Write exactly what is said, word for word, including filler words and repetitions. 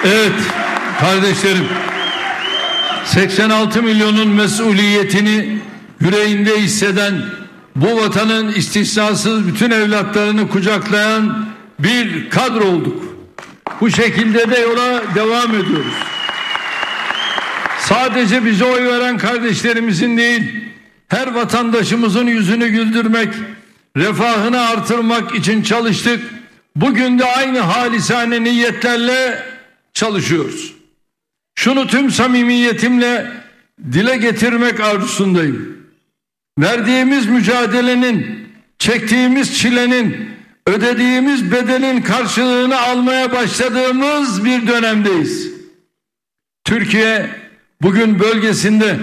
Evet kardeşlerim, seksen altı milyonun mesuliyetini yüreğinde hisseden, bu vatanın istisnasız bütün evlatlarını kucaklayan bir kadro olduk. Bu şekilde de yola devam ediyoruz. Sadece bize oy veren kardeşlerimizin değil, her vatandaşımızın yüzünü güldürmek, refahını artırmak için çalıştık. Bugün de aynı halisane niyetlerle çalışıyoruz. Şunu tüm samimiyetimle dile getirmek arzusundayım. Verdiğimiz mücadelenin, çektiğimiz çilenin, ödediğimiz bedelin karşılığını almaya başladığımız bir dönemdeyiz. Türkiye bugün bölgesinde